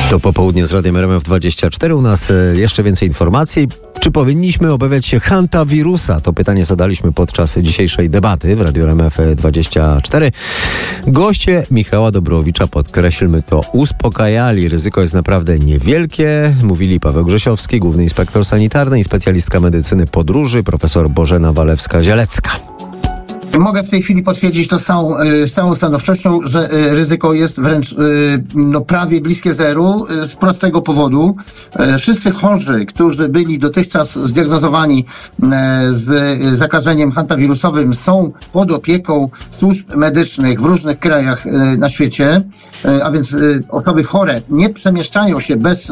To popołudnie z Radiem RMF24. U nas jeszcze więcej informacji. Czy powinniśmy obawiać się hantawirusa? To pytanie zadaliśmy podczas dzisiejszej debaty w Radiu RMF24. Goście Michała Dobrowicza, podkreślmy to, uspokajali. Ryzyko jest naprawdę niewielkie. Mówili Paweł Grzesiowski, główny inspektor sanitarny i specjalistka medycyny podróży, profesor Bożena Walewska-Zielecka. Mogę w tej chwili potwierdzić to z całą stanowczością, że ryzyko jest wręcz prawie bliskie zeru z prostego powodu. Wszyscy chorzy, którzy byli dotychczas zdiagnozowani z zakażeniem hantawirusowym, są pod opieką służb medycznych w różnych krajach na świecie, a więc osoby chore nie przemieszczają się bez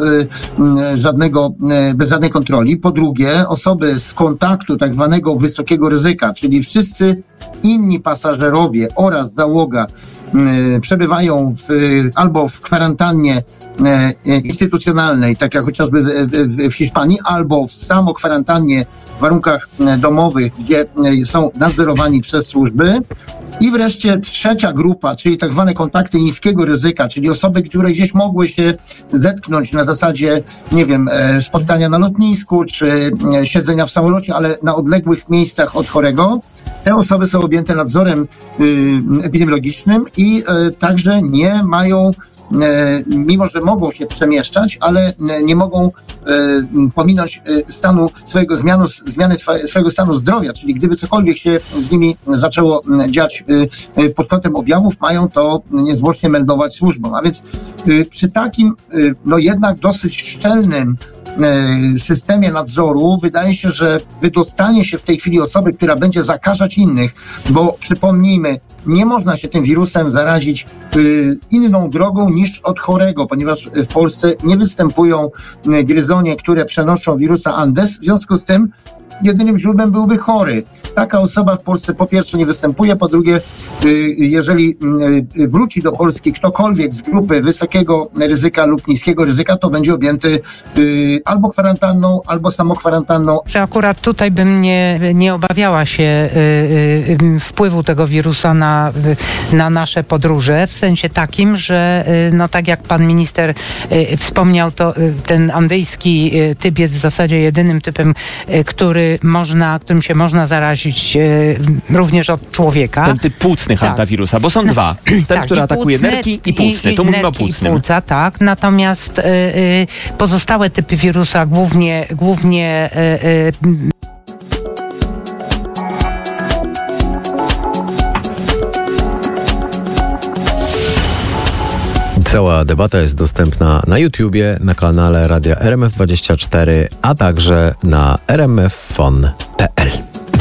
żadnej kontroli. Po drugie, osoby z kontaktu tak zwanego wysokiego ryzyka, czyli wszyscy inni pasażerowie oraz załoga przebywają albo w kwarantannie instytucjonalnej, tak jak chociażby w Hiszpanii, albo w samokwarantannie w warunkach domowych, gdzie są nadzorowani przez służby. I wreszcie trzecia grupa, czyli tak zwane kontakty niskiego ryzyka, czyli osoby, które gdzieś mogły się zetknąć na zasadzie, nie wiem, spotkania na lotnisku, czy siedzenia w samolocie, ale na odległych miejscach od chorego. Te osoby są objęte nadzorem epidemiologicznym i także nie mają, mimo że mogą się przemieszczać, ale nie mogą pominąć zmiany swojego stanu zdrowia, czyli gdyby cokolwiek się z nimi zaczęło dziać pod kątem objawów, mają to niezwłocznie meldować służbom. A więc przy takim, jednak dosyć szczelnym systemie nadzoru wydaje się, że wydostanie się w tej chwili osoby, która będzie zakażać innych, bo przypomnijmy, nie można się tym wirusem zarazić inną drogą niż od chorego, ponieważ w Polsce nie występują gryzonie, które przenoszą wirusa Andes, w związku z tym jedynym źródłem byłby chory. Taka osoba w Polsce po pierwsze nie występuje, po drugie, jeżeli wróci do Polski ktokolwiek z grupy wysokiego ryzyka lub niskiego ryzyka, to będzie objęty albo kwarantanną, albo samokwarantanną. Czy akurat tutaj bym nie obawiała się wpływu tego wirusa na nasze podróże, w sensie takim, że tak jak pan minister wspomniał, to ten andyjski typ jest w zasadzie jedynym typem, którym się można zarazić również od człowieka. Ten typ płucny hantawirusa, bo są dwa. Ten, który atakuje nerki i płucny. To mówimy o płucnym. Płuca, tak. Natomiast pozostałe typy wirusa, głównie Cała debata jest dostępna na YouTubie, na kanale Radia RMF24, a także na rmffon.pl.